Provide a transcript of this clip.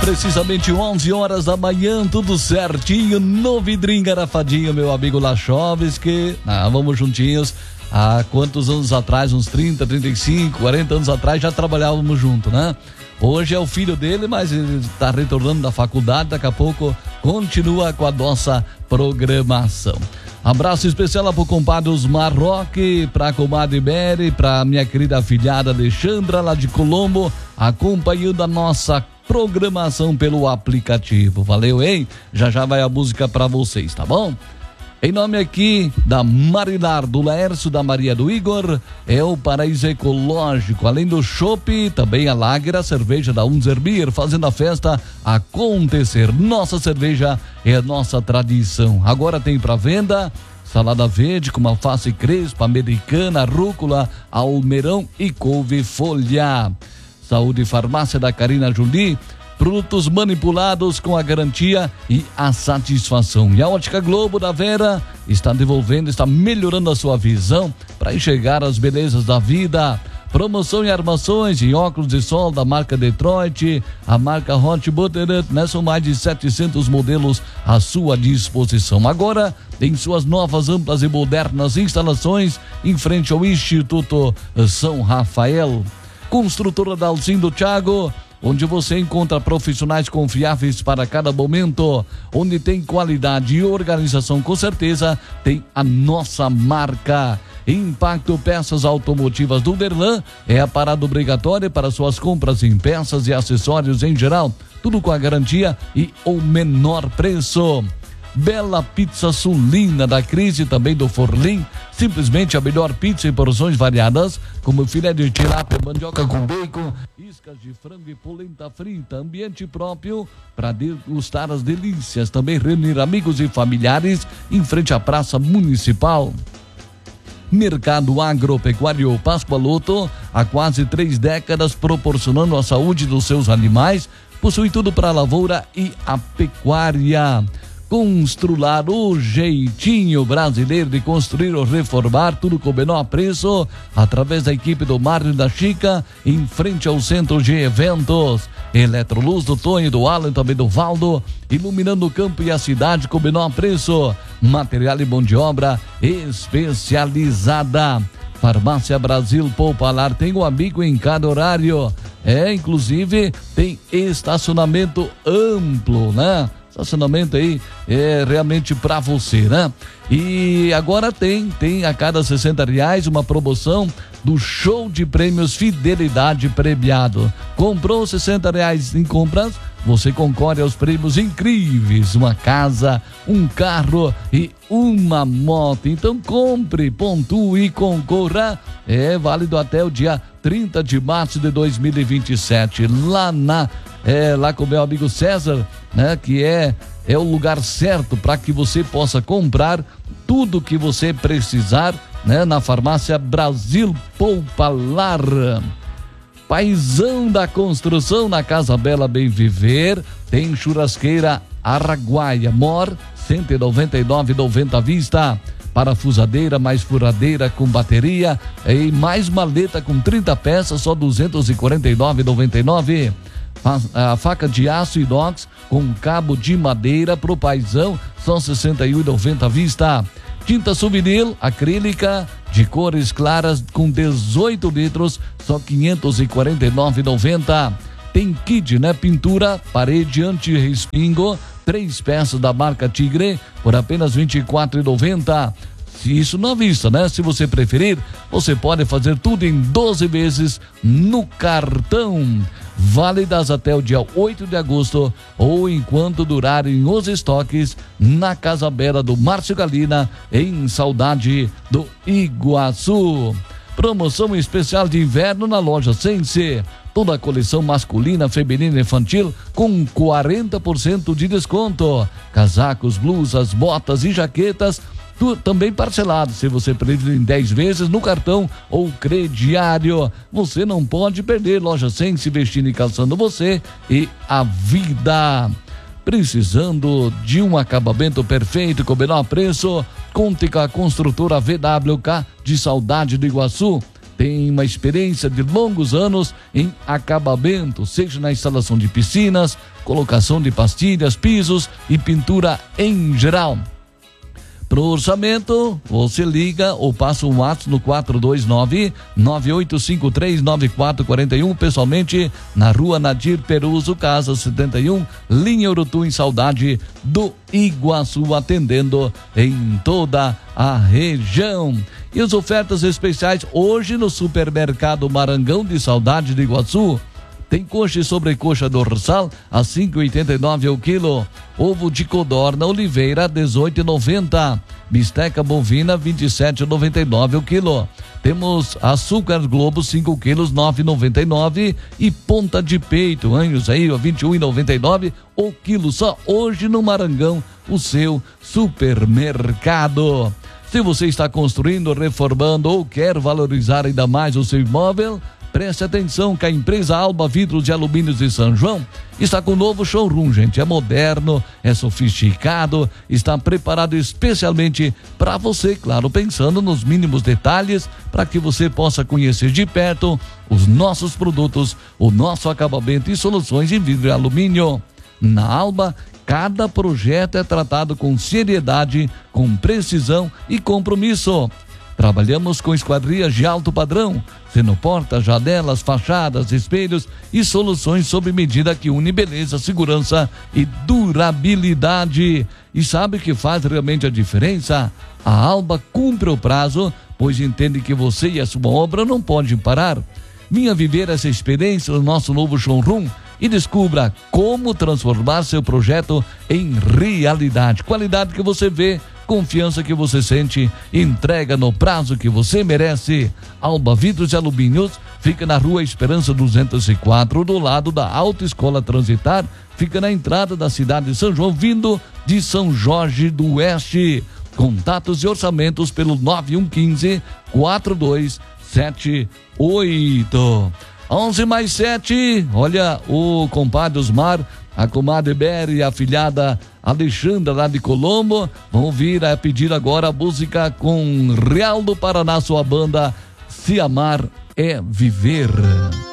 Precisamente 11 horas da manhã, tudo certinho, no Vidrinho Garrafadinho, meu amigo Lachovski. Vamos juntinhos. Há quantos anos atrás, uns 30, 35, 40 anos atrás, já trabalhávamos juntos, né? Hoje é o filho dele, mas ele está retornando da faculdade, daqui a pouco continua com a nossa programação. Abraço especial lá pro compadre Osmar Roque, pra comadre Mary, pra minha querida afilhada Alexandra, lá de Colombo, acompanhando a nossa programação pelo aplicativo. Valeu, hein? Já já vai a música pra vocês, tá bom? Em nome aqui da Marilar, do Laércio, da Maria do Igor, é o Paraíso Ecológico. Além do chopp, também a Lager, a cerveja da Unzerbir, fazendo a festa acontecer. Nossa cerveja é a nossa tradição. Agora tem para venda salada verde com alface crespa, americana, rúcula, almeirão e couve-folha. Saúde e farmácia da Carina Julie. Produtos manipulados com a garantia e a satisfação. E a Ótica Globo da Vera está devolvendo, está melhorando a sua visão para enxergar as belezas da vida. Promoção em armações e óculos de sol da marca Detroit, a marca Hot Butteret, né? São mais de 700 modelos à sua disposição. Agora, em suas novas, amplas e modernas instalações, em frente ao Instituto São Rafael. Construtora Dalcindo Thiago, onde você encontra profissionais confiáveis para cada momento, onde tem qualidade e organização, com certeza tem a nossa marca. Impacto Peças Automotivas do Derlan é a parada obrigatória para suas compras em peças e acessórios em geral, tudo com a garantia e o menor preço. Bela Pizza Sulina da Cris e também do Forlim, simplesmente a melhor pizza em porções variadas, como filé de tilápia, mandioca com bacon, iscas de frango e polenta frita, ambiente próprio para degustar as delícias, também reunir amigos e familiares em frente à Praça Municipal. Mercado Agropecuário Pascoaloto, há quase 3 décadas proporcionando a saúde dos seus animais, possui tudo para a lavoura e a pecuária. Constrular, o jeitinho brasileiro de construir ou reformar, tudo com o menor preço, através da equipe do Mário da Chica, em frente ao centro de eventos. Eletroluz do Tonho, do Alan, também do Valdo, iluminando o campo e a cidade com o menor preço. Material e mão de obra especializada. Farmácia Brasil Poupalar, tem um amigo em cada horário. Inclusive tem estacionamento amplo, né? Estacionamento aí é realmente para você, né? E agora tem a cada R$60 uma promoção do show de prêmios Fidelidade Premiado. Comprou R$60 em compras, você concorre aos prêmios incríveis, uma casa, um carro e uma moto. Então compre, pontue e concorra. É válido até o dia 30 de março de 2027, lá com o meu amigo César, né? Que é o lugar certo para que você possa comprar tudo que você precisar, né? Na Farmácia Brasil Poupalar. Paizão da Construção, na Casa Bela Bem Viver, tem churrasqueira Araguaia, MOR 199,90 à vista. Parafusadeira mais furadeira com bateria e mais maleta com 30 peças, só 249,99. A faca de aço inox com cabo de madeira pro paizão, só 61,90 à vista. Tinta Souvenir acrílica de cores claras com 18 litros, só 549,90. Tem kit, né? Pintura, parede anti-respingo, 3 peças da marca Tigre por apenas R$24,90. Isso na vista, né? Se você preferir, você pode fazer tudo em 12 vezes no cartão. Válidas até o dia 8 de agosto ou enquanto durarem os estoques na Casa Bela do Márcio Galina, em Saudade do Iguaçu. Promoção especial de inverno na loja Sense. Toda a coleção masculina, feminina e infantil com 40% de desconto. Casacos, blusas, botas e jaquetas, também parcelado, se você preferir em 10 vezes no cartão ou crediário. Você não pode perder. Loja Sense, vestindo e calçando você e a vida. Precisando de um acabamento perfeito com o menor preço? Conte com a construtora VWK de Saudade do Iguaçu. tem uma experiência de longos anos em acabamento, seja na instalação de piscinas, colocação de pastilhas, pisos e pintura em geral. Para o orçamento, você liga ou passa um WhatsApp no 429-9853-9441, pessoalmente na Rua Nadir Peruso, Casa 71, linha Urutu, em Saudade do Iguaçu, atendendo em toda a região. E as ofertas especiais hoje no Supermercado Marangão de Saudade do Iguaçu. Tem coxa e sobrecoxa dorsal a 5,89 o quilo. Ovo de codorna Oliveira 18,90. Bisteca bovina 27,99 o quilo. Temos açúcar Globo 5 quilos 9,99 e ponta de peito anhos aí 21,99 o quilo. Só hoje no Marangão, o seu supermercado. Se você está construindo, reformando ou quer valorizar ainda mais o seu imóvel, preste atenção que a empresa Alba Vidros e Alumínios de São João está com um novo showroom, gente. É moderno, é sofisticado, está preparado especialmente para você, claro, pensando nos mínimos detalhes para que você possa conhecer de perto os nossos produtos, o nosso acabamento e soluções em vidro e alumínio. Na Alba, cada projeto é tratado com seriedade, com precisão e compromisso. Trabalhamos com esquadrias de alto padrão, sendo portas, janelas, fachadas, espelhos e soluções sob medida que une beleza, segurança e durabilidade. E sabe o que faz realmente a diferença? A Alba cumpre o prazo, pois entende que você e a sua obra não podem parar. Venha viver essa experiência no nosso novo showroom e descubra como transformar seu projeto em realidade. Qualidade que você vê, confiança que você sente, entrega no prazo que você merece. Alba Vidros e Alumínios fica na Rua Esperança 204, do lado da Autoescola Transitar, fica na entrada da cidade de São João, vindo de São Jorge do Oeste. Contatos e orçamentos pelo 9115-4278. 11+7, olha o compadre Osmar, a comadre Beri e a filhada Alexandra lá de Colombo vão vir a pedir agora a música com Real do Paraná, sua banda Se Amar é Viver.